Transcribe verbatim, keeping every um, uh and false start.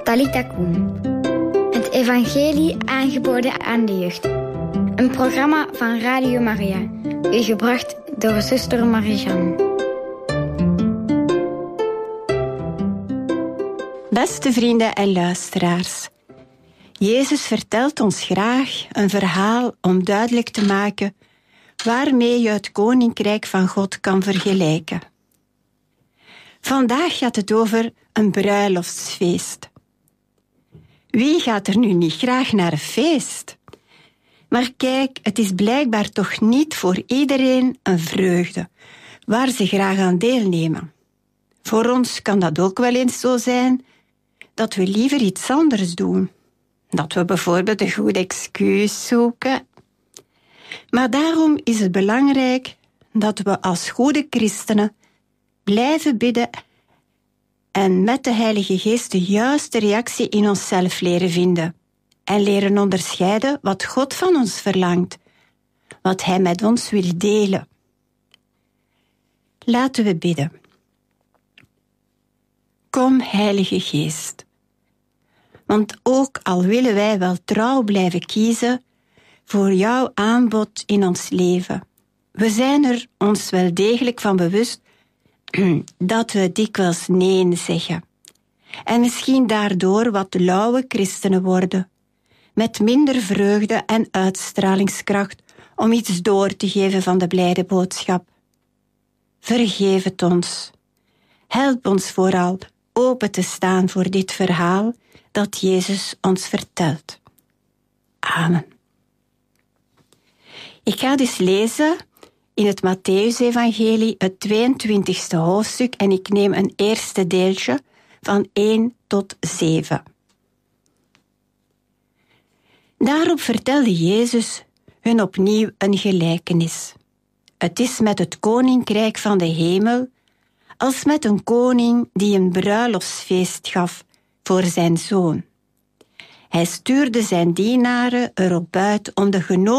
Talita Kum. Het evangelie aangeboden aan de jeugd. Een programma van Radio Maria. U gebracht door zuster Marie-Jeanne. Beste vrienden en luisteraars. Jezus vertelt ons graag een verhaal om duidelijk te maken waarmee je het koninkrijk van God kan vergelijken. Vandaag gaat het over een bruiloftsfeest. Wie gaat er nu niet graag naar een feest? Maar kijk, het is blijkbaar toch niet voor iedereen een vreugde, waar ze graag aan deelnemen. Voor ons kan dat ook wel eens zo zijn, dat we liever iets anders doen. Dat we bijvoorbeeld een goed excuus zoeken. Maar daarom is het belangrijk dat we als goede christenen blijven bidden en met de Heilige Geest de juiste reactie in onszelf leren vinden en leren onderscheiden wat God van ons verlangt, wat Hij met ons wil delen. Laten we bidden. Kom, Heilige Geest. Want ook al willen wij wel trouw blijven kiezen voor jouw aanbod in ons leven, we zijn er ons wel degelijk van bewust dat we dikwijls nee zeggen. En misschien daardoor wat lauwe christenen worden, met minder vreugde en uitstralingskracht om iets door te geven van de blijde boodschap. Vergeef het ons. Help ons vooral open te staan voor dit verhaal dat Jezus ons vertelt. Amen. Ik ga dus lezen in het Mattheüs-evangelie, het tweeëntwintigste hoofdstuk, en ik neem een eerste deeltje van één tot zeven. Daarop vertelde Jezus hun opnieuw een gelijkenis. Het is met het koninkrijk van de hemel als met een koning die een bruiloftsfeest gaf voor zijn zoon. Hij stuurde zijn dienaren erop uit om de genodigden